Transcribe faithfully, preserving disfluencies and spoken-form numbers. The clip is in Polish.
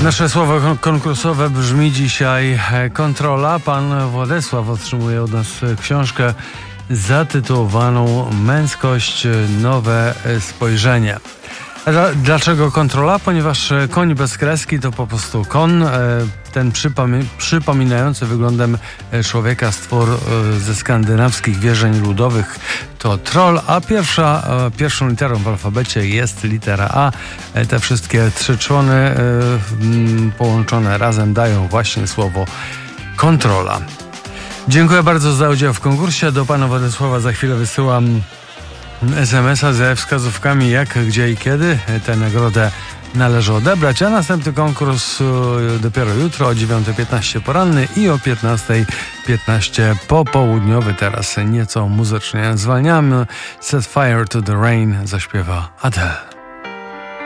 Nasze słowo konkursowe brzmi dzisiaj kontrola. Pan Władysław otrzymuje od nas książkę zatytułowaną Męskość, nowe spojrzenie. Dlaczego kontrola? Ponieważ koń bez kreski to po prostu kon, ten przypomi- przypominający wyglądem człowieka stwór ze skandynawskich wierzeń ludowych to troll, a pierwsza, pierwszą literą w alfabecie jest litera A. Te wszystkie trzy człony połączone razem dają właśnie słowo kontrola. Dziękuję bardzo za udział w konkursie. Do pana Władysława za chwilę wysyłam es em es a ze wskazówkami jak, gdzie i kiedy tę nagrodę należy odebrać, a następny konkurs dopiero jutro o dziewiąta piętnaście poranny i o piętnasta piętnaście popołudniowy. Teraz nieco muzycznie zwalniamy. Set Fire to the Rain zaśpiewa Adele.